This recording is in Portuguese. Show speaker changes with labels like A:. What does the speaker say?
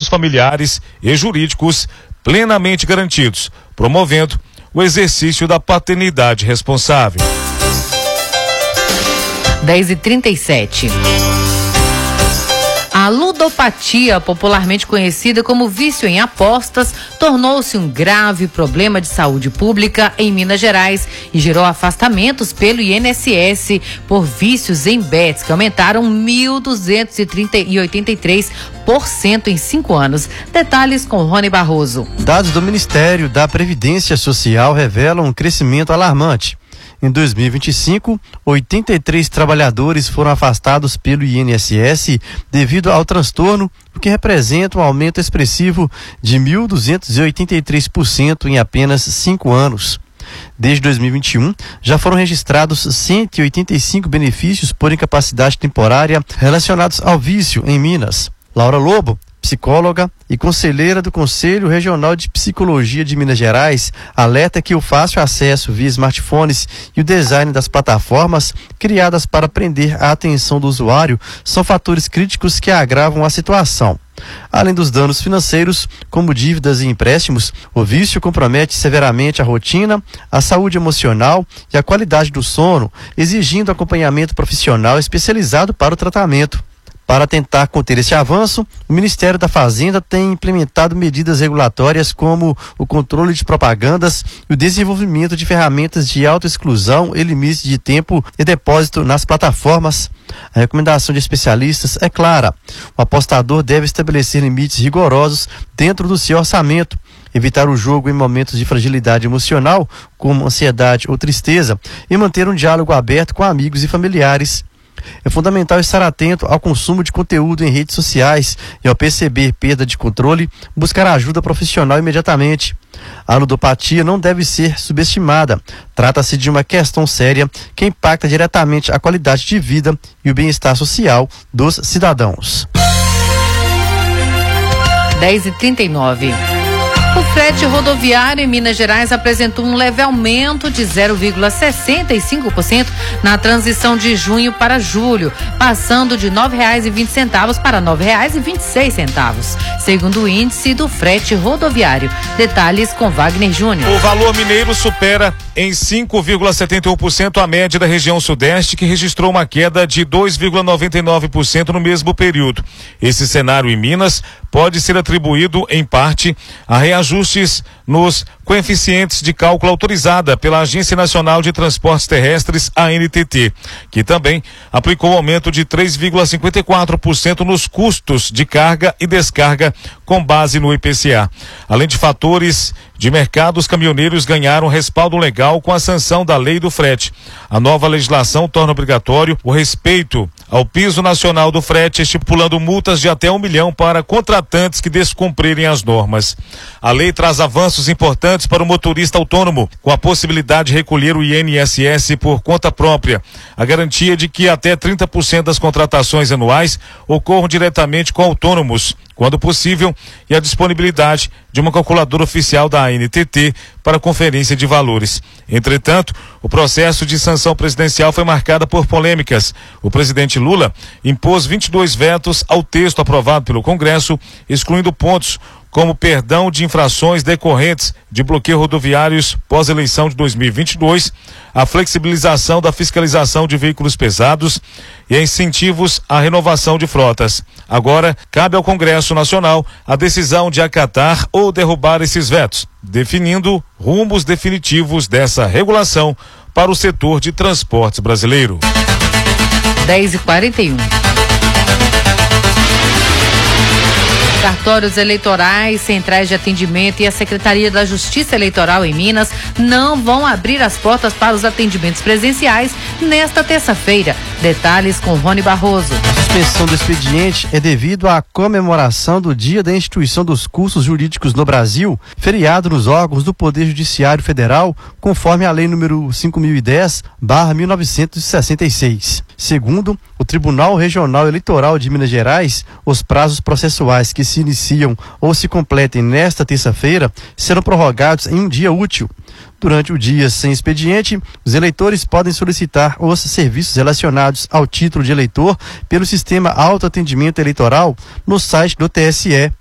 A: familiares e jurídicos plenamente garantidos, promovendo o exercício da paternidade responsável.
B: 10h37. A ludopatia, popularmente conhecida como vício em apostas, tornou-se um grave problema de saúde pública em Minas Gerais e gerou afastamentos pelo INSS por vícios em bets, que aumentaram 1.283% em 5 anos. Detalhes com Rony Barroso.
C: Dados do Ministério da Previdência Social revelam um crescimento alarmante. Em 2025, 83 trabalhadores foram afastados pelo INSS devido ao transtorno, o que representa um aumento expressivo de 1.283% em apenas 5 anos. Desde 2021, já foram registrados 185 benefícios por incapacidade temporária relacionados ao vício em Minas. Laura Lobo, psicóloga e conselheira do Conselho Regional de Psicologia de Minas Gerais, alerta que o fácil acesso via smartphones e o design das plataformas criadas para prender a atenção do usuário são fatores críticos que agravam a situação. Além dos danos financeiros, como dívidas e empréstimos, o vício compromete severamente a rotina, a saúde emocional e a qualidade do sono, exigindo acompanhamento profissional especializado para o tratamento. Para tentar conter esse avanço, o Ministério da Fazenda tem implementado medidas regulatórias como o controle de propagandas e o desenvolvimento de ferramentas de autoexclusão e limite de tempo e depósito nas plataformas. A recomendação de especialistas é clara: o apostador deve estabelecer limites rigorosos dentro do seu orçamento, evitar o jogo em momentos de fragilidade emocional, como ansiedade ou tristeza, e manter um diálogo aberto com amigos e familiares. É fundamental estar atento ao consumo de conteúdo em redes sociais e, ao perceber perda de controle, buscar ajuda profissional imediatamente. A ludopatia não deve ser subestimada. Trata-se de uma questão séria que impacta diretamente a qualidade de vida e o bem-estar social dos cidadãos.
B: 10h39. O frete rodoviário em Minas Gerais apresentou um leve aumento de 0,65% na transição de junho para julho, passando de R$ 9,20 para R$ 9,26, segundo o índice do frete rodoviário. Detalhes com Wagner Júnior.
A: O valor mineiro supera em 5,71% a média da região sudeste, que registrou uma queda de 2,99% no mesmo período. Esse cenário em Minas pode ser atribuído, em parte, a reajustes nos coeficientes de cálculo autorizada pela Agência Nacional de Transportes Terrestres, ANTT, que também aplicou aumento de 3,54% nos custos de carga e descarga com base no IPCA. Além de fatores de mercado, os caminhoneiros ganharam respaldo legal com a sanção da lei do frete. A nova legislação torna obrigatório o respeito ao piso nacional do frete, estipulando multas de até R$1 milhão para contratantes que descumprirem as normas. A lei traz avanços importantes para o motorista autônomo, com a possibilidade de recolher o INSS por conta própria, a garantia de que até 30% das contratações anuais ocorram diretamente com autônomos, quando possível, e a disponibilidade de uma calculadora oficial da ANTT para conferência de valores. Entretanto, o processo de sanção presidencial foi marcado por polêmicas. O presidente Lula impôs 22 vetos ao texto aprovado pelo Congresso, excluindo pontos como perdão de infrações decorrentes de bloqueio rodoviários pós-eleição de 2022, a flexibilização da fiscalização de veículos pesados e incentivos à renovação de frotas. Agora, cabe ao Congresso Nacional a decisão de acatar ou derrubar esses vetos, definindo rumos definitivos dessa regulação para o setor de transportes brasileiro.
B: 10h41. Cartórios eleitorais, centrais de atendimento e a Secretaria da Justiça Eleitoral em Minas não vão abrir as portas para os atendimentos presenciais nesta terça-feira. Detalhes com Rony Barroso.
C: A suspensão do expediente é devido à comemoração do Dia da Instituição dos Cursos Jurídicos no Brasil, feriado nos órgãos do Poder Judiciário Federal, conforme a Lei número 5.010/1966. Segundo o Tribunal Regional Eleitoral de Minas Gerais, os prazos processuais que se iniciam ou se completem nesta terça-feira serão prorrogados em um dia útil. Durante o dia sem expediente, os eleitores podem solicitar os serviços relacionados ao título de eleitor pelo sistema autoatendimento eleitoral no site do TSE.